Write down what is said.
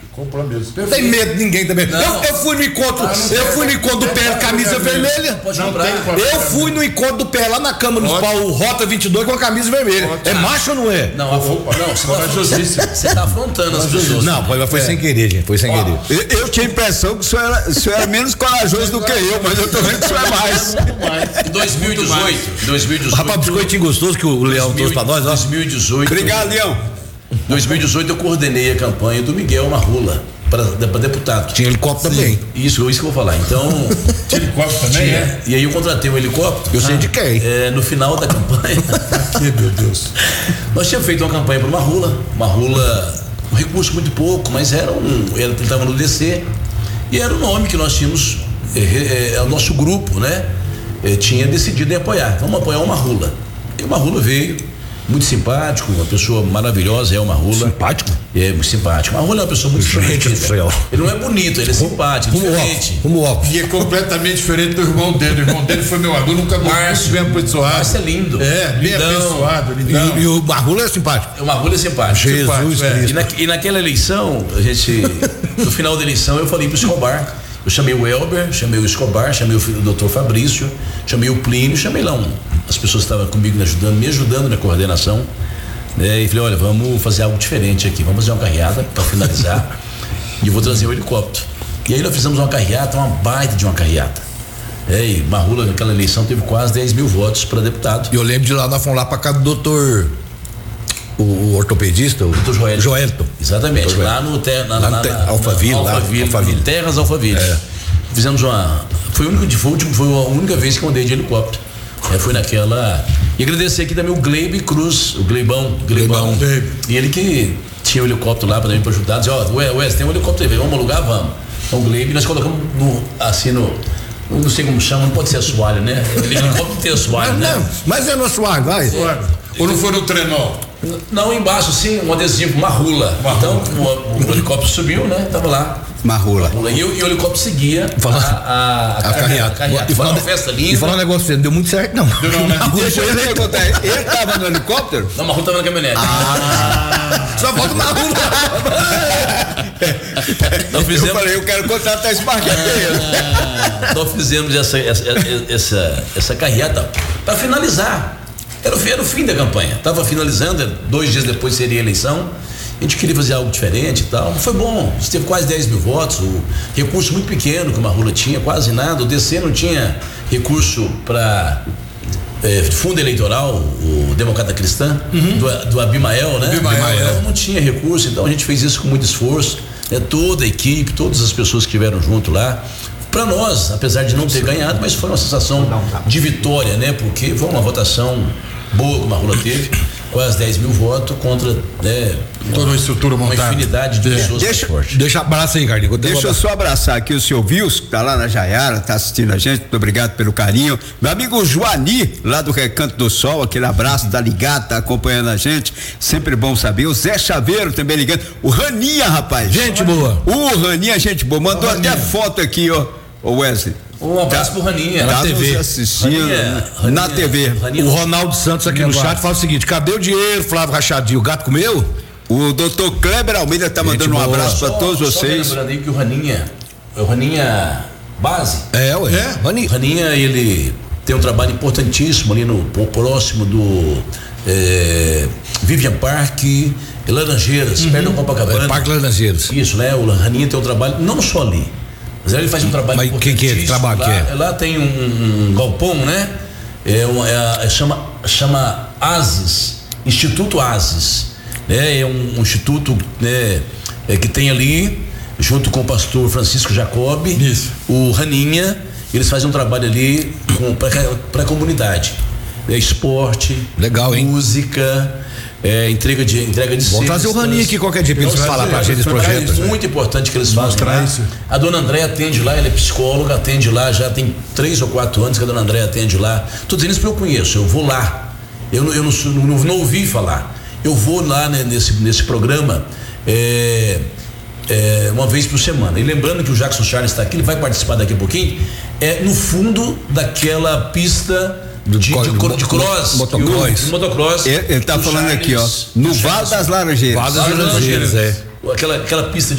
Comprou mesmo. Não tem medo de ninguém também. Não. Eu fui no encontro, do PL camisa vermelha. Pode comprar. Eu fui no encontro do PL lá na Câmara Municipal, o Rota 22 com a camisa vermelha. É macho ou não é? Não, você tá afrontando as pessoas. Não, foi sem querer, gente. Foi sem querer. Eu tinha a impressão que o senhor era menos corajoso do que eu, mas eu tô vendo que o senhor é mais. Em 2018. Rapaz, biscoitinho gostoso que o Leão trouxe pra nós, ó. 2018. Obrigado, Leão. 2018 eu coordenei a campanha do Miguel Marrula para deputado. Tinha helicóptero também. Isso que eu vou falar. Então. Tinha helicóptero também, é? E aí eu contratei um helicóptero. Eu sei de quem. No final da campanha. Aqui, meu Deus. Nós tínhamos feito uma campanha para uma Marrula, um recurso muito pouco, mas ele estava no DC e era o nome que nós tínhamos, o nosso grupo, né? Tinha decidido em apoiar. Vamos apoiar o Marrula. E o Marrula veio. Muito simpático, uma pessoa maravilhosa, é o Marrula. Simpático? É, muito simpático. O Marrula é uma pessoa muito diferente. Ele não é bonito, ele é simpático, diferente. Como óculos. E é completamente diferente do irmão dele. O irmão dele foi meu aluno, nunca mais bem apessoado. Márcio é lindo. Bem apessoado, lindão. E o Marrula é simpático. O Marrula é simpático. Jesus Cristo. E naquela eleição, no final da eleição, eu falei pro Escobar. Eu chamei o Elber, chamei o Escobar, chamei o filho do Dr. Fabrício, chamei o Plínio, chamei lá as pessoas que estavam comigo me ajudando na coordenação, né? E falei, olha, vamos fazer algo diferente aqui, vamos fazer uma carreata para finalizar e eu vou trazer o helicóptero. E aí nós fizemos uma carreata, uma baita de uma carreata. E Marrula naquela eleição teve quase 10 mil votos para deputado. E eu lembro de lá, nós fomos lá para casa do doutor, o ortopedista, o doutor Joelito. Exatamente, lá no Alphaville, Terras Alphaville. Fizemos foi a única vez que eu andei de helicóptero. Foi naquela. E agradecer aqui também o Gleibe Cruz, o Gleibão. E ele que tinha o helicóptero lá para ajudar, dizia, Wes, tem um helicóptero aí, vamos alugar, vamos. Então o Gleibe nós colocamos não sei como chama, não pode ser assoalho, né? Ele helicóptero tem assoalho, né? Não, mas é no assoalho, vai. Ou não foi no trenó? Não, embaixo sim, um adesivo, Marrula. Então o helicóptero subiu, né? Tava lá. Marrula. E o helicóptero seguia a carreata. E foi uma festa linda. E falar um negócio pra você, não deu muito certo, não. Deixa eu perguntar, ele tava no helicóptero? Não, o Marrula tava na caminhonete. Só falta o Marrula. Eu falei, eu quero contratar esse marquete. Nós fizemos essa carreata para finalizar. Era o fim da campanha. Estava finalizando, 2 dias depois seria a eleição. A gente queria fazer algo diferente e tal. Foi bom. Você teve quase 10 mil votos. O recurso muito pequeno que o Marrula tinha, quase nada. O DC não tinha recurso para fundo eleitoral, o Democrata Cristã, do Abimael, né? Abimael não tinha recurso, então a gente fez isso com muito esforço. Toda a equipe, todas as pessoas que estiveram junto lá. Para nós, apesar de não ter ganhado, mas foi uma sensação de vitória, né? Porque foi uma votação boa que o Marrula teve, quase 10 mil votos contra, toda uma estrutura montada. Uma infinidade de pessoas fortes. Deixa abraço aí, Carlinhos. Deixa eu só abraçar aqui o seu Wilson, que tá lá na Jaiara, tá assistindo a gente, muito obrigado pelo carinho. Meu amigo Joani, lá do Recanto do Sol, aquele abraço, tá ligado, tá acompanhando a gente, sempre bom saber. O Zé Chaveiro também ligando. O Raninha, rapaz. Gente boa. O Raninha, gente boa. Mandou até foto aqui, ó. O Wesley. Um abraço pro Raninha. Tá nos assistindo na TV. O Ronaldo Santos aqui no chat fala o seguinte: cadê o dinheiro, Flávio Rachadinho? O gato comeu? O doutor Kleber Almeida tá mandando um abraço para todos vocês. Só lembrando aí que o Raninha Base. Raninha. O Raninha, ele tem um trabalho importantíssimo ali próximo do Vivian Park, Laranjeiras, perto do Copacabana. Parque Laranjeiras. Isso, né? O Raninha tem um trabalho não só ali, mas ele faz um trabalho importantíssimo. Mas o que é ele trabalha? Lá tem um galpão, né? Chama ASIS, Instituto ASIS, né? É um instituto, né? Que tem ali, junto com o pastor Francisco Jacob, o Raninha, eles fazem um trabalho ali para a comunidade, esporte, legal, hein? Música, entrega de Vamos trazer o Raninha aqui qualquer dia para eles falar pra gente desse projeto. É muito importante que eles façam lá. A dona Andréia atende lá, ela é psicóloga, atende lá, já tem 3 ou 4 anos que a dona Andréia atende lá. Tô dizendo isso porque eu conheço, eu vou lá. Eu não ouvi falar. Eu vou lá, né, nesse programa uma vez por semana. E lembrando que o Jackson Charles está aqui, ele vai participar daqui a pouquinho. No fundo daquela pista de cross, motocross. Ele tá falando Charles, aqui, ó, no Vale das Laranjeiras. Aquela pista